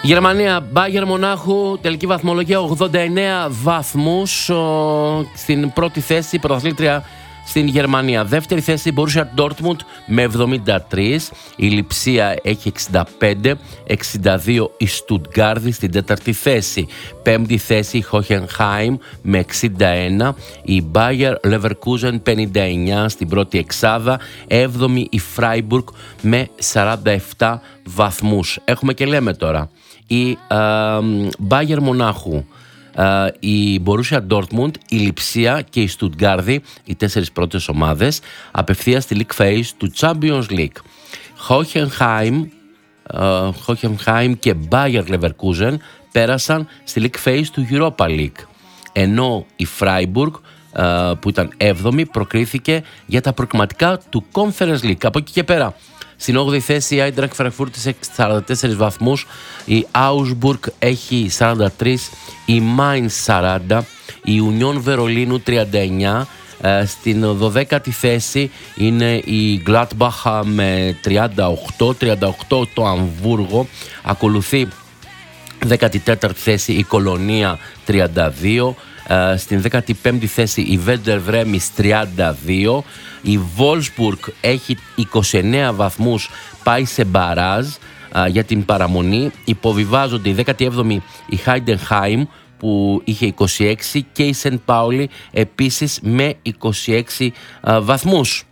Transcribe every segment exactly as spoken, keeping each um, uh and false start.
Γερμανία, Bayern Μονάχου, τελική βαθμολογία ογδόντα εννέα βαθμούς. Ο, στην πρώτη θέση, πρωταθλήτρια στην Γερμανία. Δεύτερη θέση, Borussia Dortmund με εβδομήντα τρία. Η Λειψία έχει εξήντα πέντε, εξήντα δύο η Στουτγκάρδη στην τέταρτη θέση. Πέμπτη θέση, η Hoffenheim με εξήντα ένα. Η Bayer Leverkusen πενήντα εννέα στην πρώτη εξάδα. Έβδομη η Freiburg με σαράντα επτά βαθμούς. Έχουμε και λέμε τώρα. Η ε, Bayern Μονάχου, Uh, η Borussia Dortmund, η Λειψία και η Στουτγκάρδη, οι τέσσερις πρώτες ομάδες, απευθείας στη League Phase του Champions League. Hoffenheim, uh, Hoffenheim και Bayer Leverkusen πέρασαν στη League Phase του Europa League, ενώ η Freiburg, uh, που ήταν έβδομη, προκρίθηκε για τα προκριματικά του Conference League. Από εκεί και πέρα, στην όγδοη θέση η Eintracht Frankfurt έχει σαράντα τέσσερις βαθμούς, η Augsburg έχει σαράντα τρία, η Mainz σαράντα, η Union Βερολίνου τριάντα εννέα, στην δωδέκατη θέση είναι η Gladbach με τριάντα οκτώ, τριάντα οκτώ το Αμβούργο, ακολουθεί δέκατη τέταρτη θέση η Κολονία τριάντα δύο, στην δέκατη πέμπτη θέση η Werder Bremen τριάντα δύο, η Wolfsburg έχει είκοσι εννέα βαθμούς, πάει σε μπαράζ α, για την παραμονή. Υποβιβάζονται η δέκατη έβδομη η Heidenheim που είχε είκοσι έξι και η Σεντ Πάουλι επίσης με είκοσι έξι α, βαθμούς.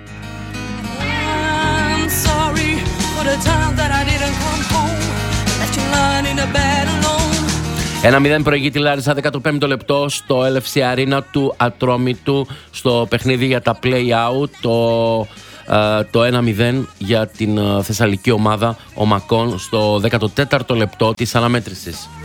ένα μηδέν προηγεί τη Λάρισα, δέκατο πέμπτο λεπτό στο ελ εφ σι Arena του Ατρόμητου, στο παιχνίδι για τα play-out, το, uh, το ένα μηδέν για την uh, θεσσαλική ομάδα Ομακών στο δέκατο τέταρτο λεπτό της αναμέτρησης.